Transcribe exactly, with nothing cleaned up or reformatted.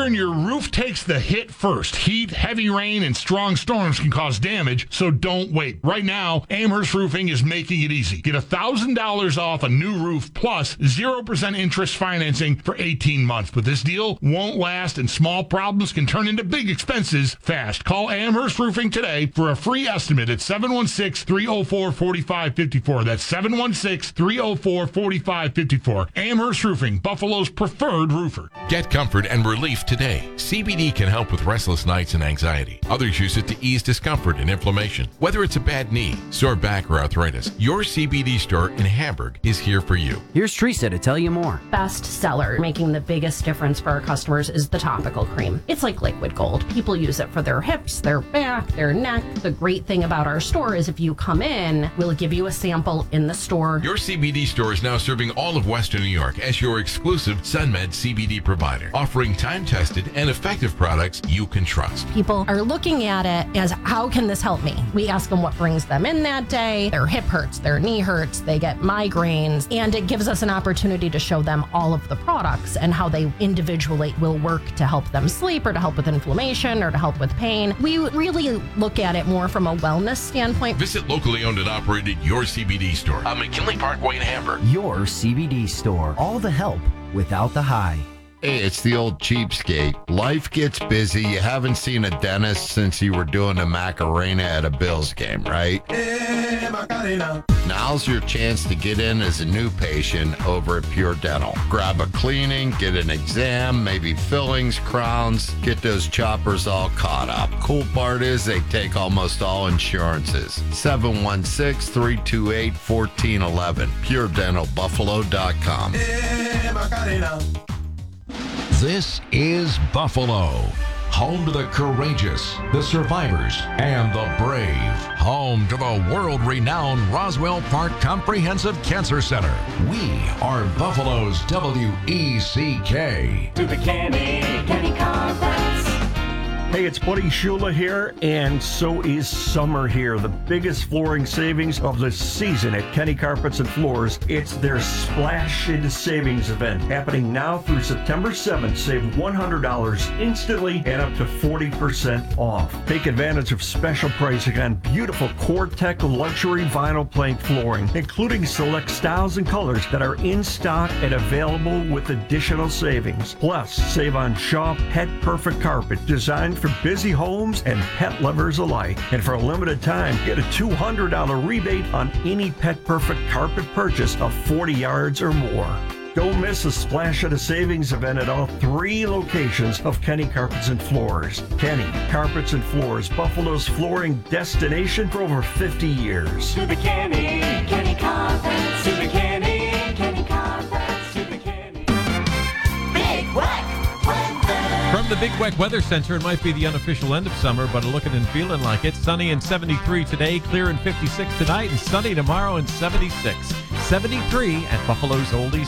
ensuring your roof takes the hit first. Heat, heavy rain, and strong storms can cause damage, so don't wait. Right now, Amherst Roofing is making it easy. Get one thousand dollars off a new roof plus zero percent interest financing for eighteen months. But this deal won't last, and small problems can turn into big expenses fast. Call Amherst Roofing today for a free estimate at seven one six, three oh four, four five five four. That's seven one six, three oh four, four five five four. Amherst Roofing, Buffalo's preferred roofer. Get comfort and relief today. C B D can help with restless nights and anxiety. Others use it to ease discomfort and inflammation. Whether it's a bad knee, sore back, or arthritis, your C B D store in Hamburg is here for you. Here's Teresa to tell you more. Best seller, making the biggest difference for our customers, is the topical cream. It's like liquid gold. People use it for their hips, their back, their neck. The great thing about our store is if you come in, we'll give you a sample in the store. Your C B D store is now serving all of Western New York as your exclusive SunMed C B D provider, offering time-tested and effective products you can trust. People are looking at it as, how can this help me? We ask them what brings them in that day. Their hip hurts, their knee hurts, they get migraines, and it gives us an opportunity to show them all of the products and how they individually will work to help them sleep or to help with inflammation or to help with pain. We really look at it more from a wellness standpoint. Visit locally owned and operated Your C B D store on McKinley Parkway in Hamburg. Your C B D store. All the help without the high. Hey, it's the old cheapskate. Life gets busy. You haven't seen a dentist since you were doing a Macarena at a Bills game, right? Hey, Macarena. Now's your chance to get in as a new patient over at Pure Dental. Grab a cleaning, get an exam, maybe fillings, crowns, get those choppers all caught up. Cool part is they take almost all insurances. seven one six, three two eight, one four one one. pure dental buffalo dot com. Hey, Macarena. This is Buffalo, home to the courageous, the survivors, and the brave. Home to the world-renowned Roswell Park Comprehensive Cancer Center. We are Buffalo's W E C K. To the Kenny, Kenny Carpets. Hey, it's Buddy Shula here, and so is summer here. The biggest flooring savings of the season at Kenny Carpets and Floors. It's their Splash into Savings event happening now through September seventh. Save one hundred dollars instantly and up to forty percent off. Take advantage of special pricing on beautiful CoreTech luxury vinyl plank flooring, including select styles and colors that are in stock and available with additional savings. Plus, save on Shaw Pet Perfect Carpet, designed for busy homes and pet lovers alike. And for a limited time, get a two hundred dollars rebate on any Pet Perfect carpet purchase of forty yards or more. Don't miss a Splash at a Savings event at all three locations of Kenny Carpets and Floors. Kenny Carpets and Floors, Buffalo's flooring destination for over fifty years. To the Kenny, Kenny Carpets. To the Kenny, Kenny Carpets. To the Kenny. Big Wet Weather. From the Big Wet Weather Center, it might be the unofficial end of summer, but looking and feeling like it. Sunny and seventy-three today, clear and fifty-six tonight, and sunny tomorrow and seventy-six. seventy-three at Buffalo's Oldies